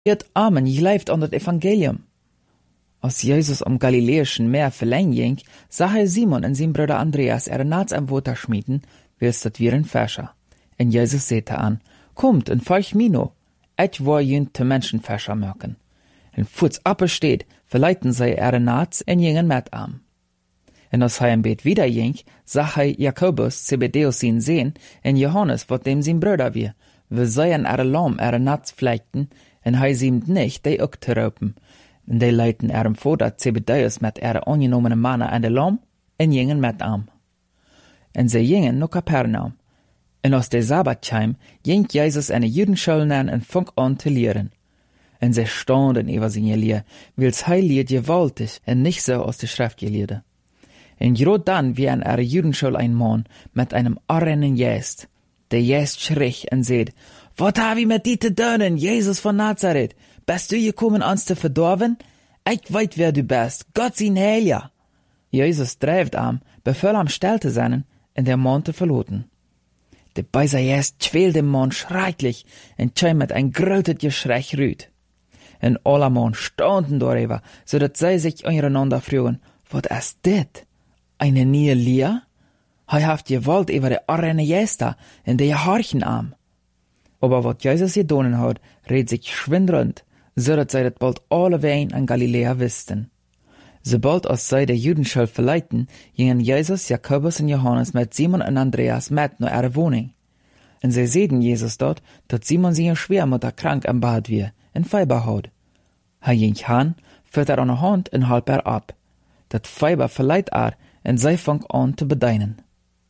Ihr Armen, je leift an das Evangelium. Als Jesus am Galiläischen Meer verläng ging, sah Simon und sein Bruder Andreas Nats am Water schmieden, willst dat wir ein Fäscher. Und Jesus sagte an, kommt und folgt mir no, ich will jün te Menschenfäscher machen. Und futs appe steht, verleiten sie Nats und jingen mit am. Und als im Bett wieder ging, sah Jakobus, Zebedeus sein Sohn, und Johannes, wat dem sein Bruder wir seien Lamm Nats flechten, und siemt nicht, die auch zu raupen. Und die leiten Vater Zebedeus mit angenommenen Mannen an der Lamm, und jingen mit am. Und sie jingen nach Kapernaum. Und aus der Sabbatscheim ging Jesus eine Judenschule an und fang an zu lehren. Und sie standen über seine Lehre, weil's liert gewaltig und nicht so aus der Schrift gelehrte. Und gerade dann wie an ihrer Judenschule ein Mann mit einem armen Jäst. Der Jäst schrie und sagt, was hab ich mit dir zu tun, Jesus von Nazareth? Bist du gekommen, uns zu verdorben? Ich weiß, wer du bist, Gott sein Heiler. Jesus dreift am, befahl am still zu sein, und der Mann zu verlassen. Der Beiser Jäst quält dem Mann schrecklich und kam mit ein großes Geschrei rüt. Und alle Mann standen darüber, so dass sie sich untereinander fragen, was ist das? Eine neue Lehre? Haft Gewalt über die arme Jäster und die Haarchen am. Aber was Jesus getan hat, redet sich schwind rund, so dass sie das bald alle Wein an Galiläa wussten. Sobald als sie der Judenschule verleiten, gingen Jesus, Jakobus und Johannes mit Simon und Andreas mit nach ihrer Wohnung. Und sie sehen Jesus dort, dass Simon seine Schwiegermutter krank am Bad war, in Fieber hat. Ging hin, führt an der Hand und halb ab. Das Fieber verleiht und sie fängt an zu bedeinen.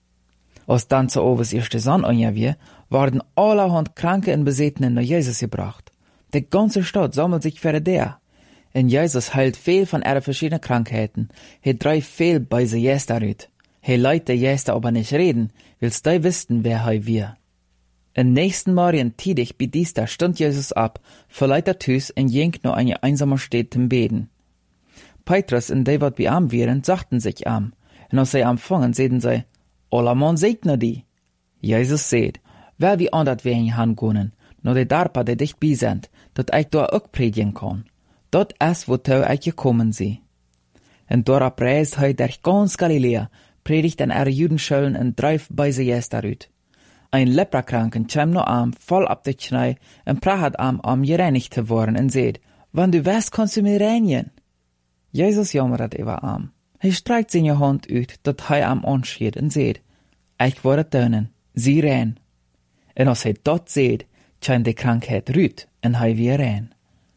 Als dann zu Oves erste Sonne war, waren allerhand Kranke und Besettenen nach Jesus gebracht. Die ganze Stadt sammelt sich für der. Und Jesus heilt viel von ihren verschiedenen Krankheiten. Treibt viel bei se Jäster ut. Leiht die Jäster aber nicht reden, willst du wissen, wer wir. Im nächsten Morgen tidig bei Dienstag stund Jesus ab, verleiht Hüs und ging nur eine einsame Stadt zum Beten. Petrus und die, wat bei am wären, sagten sich am. Und als sie empfangen, sehen sie, Alla Mann segne die. Jesus seht, wer wie andert wir hingehen, nur die Darpa, die dicht bei sind, dat ich da auch predigen kann. Dat ist, wozu ich gekommen sie. Und dort reist durch ganz Galiläa, predigt an ihre Judenschulen und dreift bei sie Jäster ut. Ein Leprakranken kam noch am, voll ab der Knie, und prahat am gereinigt zu worden, und seht, wann du wirst, kannst du mir reinigen. Jesus jammert über am. Streckt seine Hand ut, dat am anschied, und seht, ich wurde tönen, sie rein. Und als dat seht, kam die Krankheit rüt, und wie rein.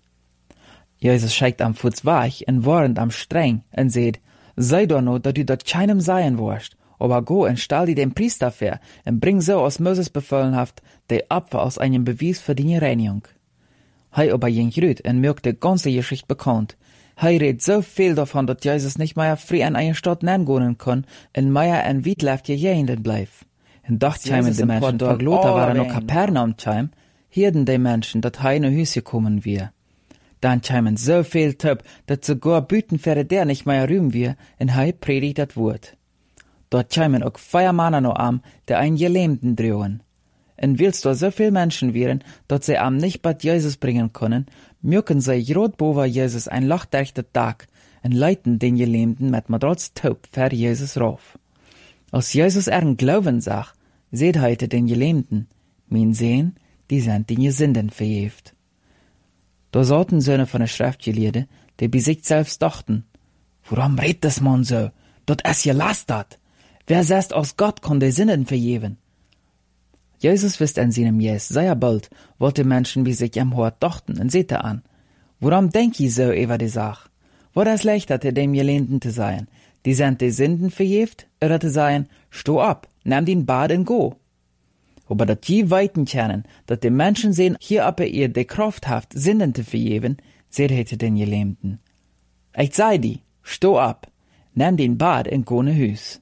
Jesus schickt am Fuß weich, und warnt am streng, und seht, sei doch nur, dass du dort keinem sein wirst, aber go und stell dir den Priester vor, und bring so, als Moses befohlen haft, die Opfer aus einem Beweis für die Reinigung. Aber ging rüt, und merkt die ganze Geschichte bekannt. Redet so viel davon, dass Jesus nicht mehr frei an eine Stadt nennen kann, und mehr ein Witleft gejähnden bleibt. Und doch kämen die Menschen, da Lothar waren noch Kapernaum kämen, hierden die Menschen, dass in ein Haus gekommen wir. Dann kämen so viel Töp, dass sogar Büten für der nicht mehr rühmen wir, und predigt das Wort. Dort kämen auch 4 Männer noch am, die einen Gelähmten drohen. Und willst du so viel Menschen wären, dass sie am nicht bei Jesus bringen können, mögen sie grad boven Jesus ein lachdechter Tag und leiten den Gelähmten mit Madrats Taub für Jesus rauf. Als Jesus Glauben sagt, seht heute den Gelähmten, mein Sehen, die sind den Sünden verjäft. Da saßen Söhne von der Schriftgelehrten, die bei sich selbst dachten, warum redet das Mann so? Dort ist gelastert. Wer sagt, aus Gott kann die Sünden verjäven? Jesus wisst an seinem Jes, sehr bald, wollte Menschen wie sich am Hort dachten und sehte an. Warum denk ich so über die Sache? War das leichter, dem Gelähmten zu sein? Die sind die Sünden verjäft, oder zu sein, steh ab, nimm den Bad und go. Aber dat je weiten kennen, dat die Menschen sehen, hier aber ihr die Kraft haft, Sünden zu verjäven, seht hätte den Gelähmten. Ich sei die, steh ab, nimm den Bad und go ne Hüs.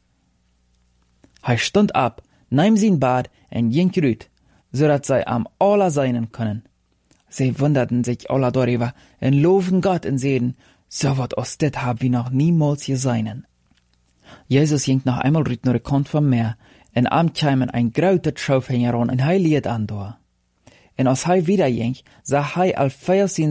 Stund ab, nahm sein Bad und ging rüt, so dass sie am aller sein können. Sie wunderten sich alle darüber und loben Gott und sehen, so wat aus det hab wir noch niemals gesehen. Jesus ging noch einmal rüt nur Kant vom Meer, und am kämen ein grautet Schaufhänger an und liet an da. En als hij wiederging, sah hij al veel